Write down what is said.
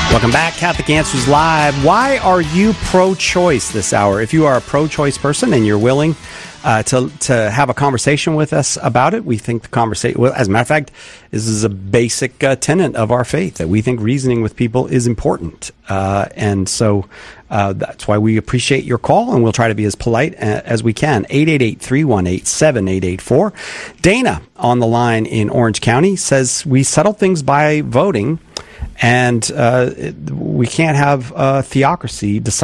Welcome back, Catholic Answers Live. Why are you pro-choice this hour? If you are a pro-choice person and you're willing to have a conversation with us about it, we think the conversation, well, as a matter of fact, this is a basic tenet of our faith, that we think reasoning with people is important. And so that's why we appreciate your call, and we'll try to be as polite as we can. 888-318-7884. Dana on the line in Orange County says, we settle things by voting, and we can't have theocracy decide